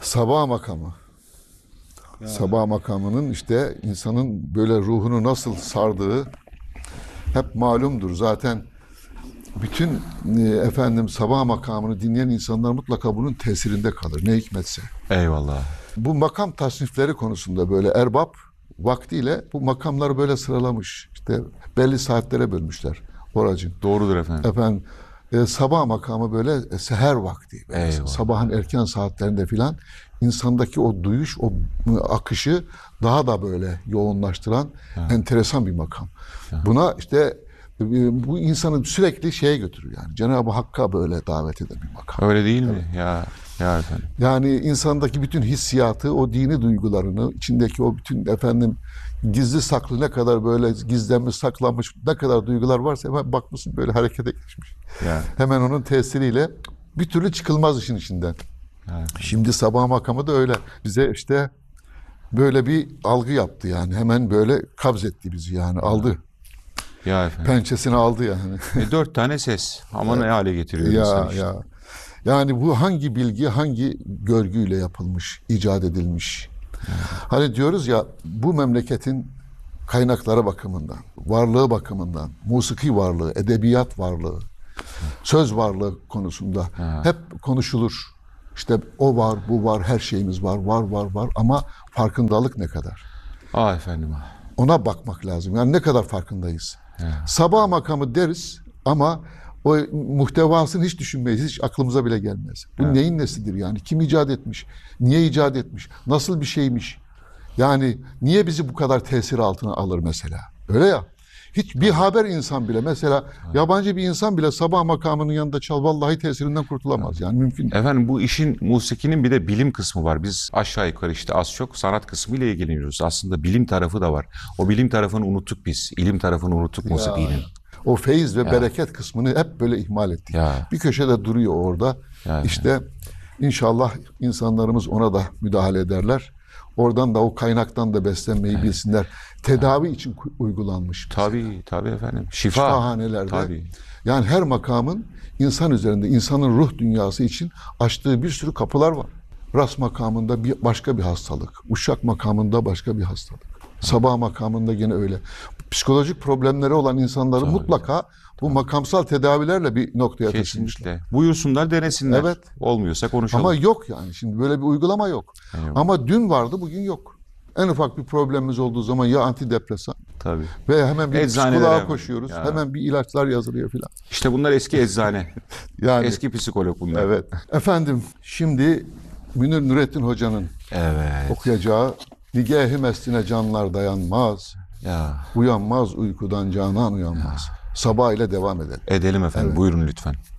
Sabah makamı. Ya. Sabah makamının işte insanın böyle ruhunu nasıl sardığı hep malumdur. Zaten bütün sabah makamını dinleyen insanlar mutlaka bunun tesirinde kalır. Ne hikmetse. Eyvallah. Bu makam tasnifleri konusunda böyle erbab vaktiyle bu makamları böyle sıralamış. İşte belli saatlere bölmüşler oracın. Doğrudur efendim. Efendim sabah makamı böyle seher vakti. Böyle Eyvallah. sabahın erken saatlerinde filan insandaki o duyuş, o akışı daha da böyle yoğunlaştıran enteresan bir makam. Buna işte bu insanı sürekli şeye götürüyor yani. Cenab-ı Hakk'a böyle davet eden bir makam. Öyle değil mi? Ya efendim. Yani insandaki bütün hissiyatı, o dini duygularını, içindeki o bütün gizli saklı ne kadar böyle gizlenmiş, saklanmış ne kadar duygular varsa hemen bakmışsın böyle harekete geçmiş. Ya. Hemen onun tesiriyle bir türlü çıkılmaz işin içinden. Evet. Şimdi sabah makamı da öyle. Bize işte böyle bir algı yaptı yani. Hemen böyle kabzetti bizi yani. Aldı. Ya efendim. Pençesini aldı yani. 4 tane ses. Ama ne hale getiriyor insan işte. Ya. Yani bu hangi bilgi, hangi görgüyle yapılmış, icat edilmiş? Hani diyoruz ya bu memleketin kaynakları bakımından, varlığı bakımından, musiki varlığı, edebiyat varlığı, söz varlığı konusunda hep konuşulur. İşte o var, bu var, her şeyimiz var, var ama farkındalık ne kadar? Efendim. Ona bakmak lazım. Yani ne kadar farkındayız? Sabah makamı deriz ama o muhtevasını hiç düşünmeyiz. Hiç aklımıza bile gelmez. Bu neyin nesidir yani? Kim icat etmiş? Niye icat etmiş? Nasıl bir şeymiş? Yani niye bizi bu kadar tesir altına alır mesela? Öyle ya. Hiç bir haber insan bile mesela yabancı bir insan bile sabah makamının yanında çal vallahi tesirinden kurtulamaz. Yani mümkün değil. Efendim bu işin musikinin bir de bilim kısmı var. Biz aşağı yukarı işte az çok sanat kısmıyla ilgileniyoruz. Aslında bilim tarafı da var. O bilim tarafını unuttuk biz. İlim tarafını unuttuk musikinin. O feyiz ve bereket kısmını hep böyle ihmal ettik. Bir köşede duruyor orada. İşte inşallah insanlarımız ona da müdahale ederler. Oradan da o kaynaktan da beslenmeyi bilsinler. Tedavi için uygulanmış. Tabii efendim. Şifahanelerde. Tabii. Yani her makamın insan üzerinde, insanın ruh dünyası için açtığı bir sürü kapılar var. Ras makamında başka bir hastalık. Uşak makamında başka bir hastalık. Sabah makamında gene öyle. Psikolojik problemleri olan insanları mutlaka bu makamsal tedavilerle bir noktaya taşımışlar. Kesinlikle. Buyursunlar, denesinler. Evet. Olmuyorsa konuşalım. Ama yok yani. Şimdi böyle bir uygulama yok. Ama dün vardı, bugün yok. En ufak bir problemimiz olduğu zaman ya antidepresan Tabii. ve hemen bir Eczanelere psikoloğa koşuyoruz. Ya. Hemen bir ilaçlar yazılıyor filan. İşte bunlar eski eczane. Yani Eski psikolog bunlar. evet. Efendim şimdi Münir Nurettin Hoca'nın okuyacağı Nigah-ı Mestine canlar dayanmaz. Uyanmaz uykudan canan uyanmaz. Sabah ile devam edelim. Edelim efendim. Buyurun lütfen.